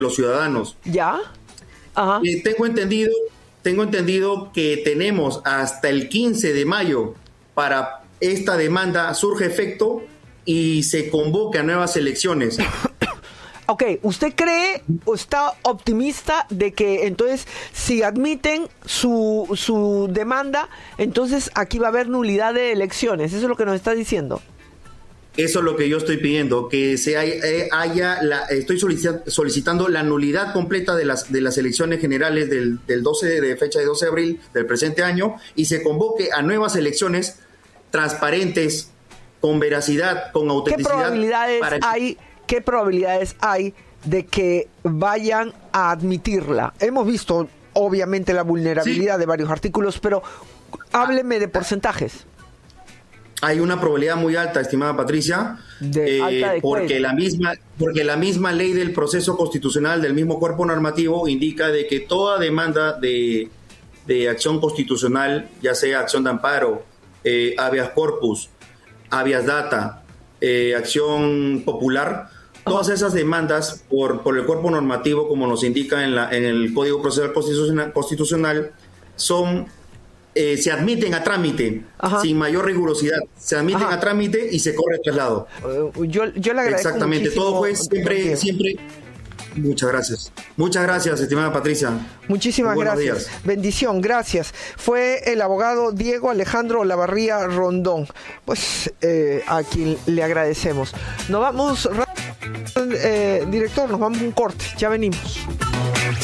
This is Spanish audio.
los ciudadanos. ¿Ya? Ajá. Tengo entendido que tenemos hasta el 15 de mayo para esta demanda surge efecto y se convoque a nuevas elecciones. Ok, ¿usted cree o está optimista de que entonces si admiten su demanda, entonces aquí va a haber nulidad de elecciones? ¿Eso es lo que nos está diciendo? Eso es lo que yo estoy pidiendo, que estoy solicitando la nulidad completa de las elecciones generales del 12 de fecha de 12 de abril del presente año y se convoque a nuevas elecciones transparentes, con veracidad, con autenticidad. ¿Qué probabilidades hay de que vayan a admitirla? Hemos visto, obviamente, la vulnerabilidad de varios artículos, pero hábleme de porcentajes. Hay una probabilidad muy alta, estimada Patricia, porque la misma ley del proceso constitucional del mismo cuerpo normativo indica de que toda demanda de acción constitucional, ya sea acción de amparo, habeas corpus, habeas data, acción popular, todas esas demandas por el cuerpo normativo, como nos indica en el Código Procesal Constitucional, se admiten a trámite. Ajá. Sin mayor rigurosidad. Se admiten a trámite y se corre el traslado. Yo le agradezco. Exactamente. Todo fue siempre. Muchas gracias. Muchas gracias, estimada Patricia. Muchísimas gracias. Días. Bendición, gracias. Fue el abogado Diego Alejandro Olavarría Rondón. Pues a quien le agradecemos. Nos vamos, director, nos vamos a un corte. Ya venimos.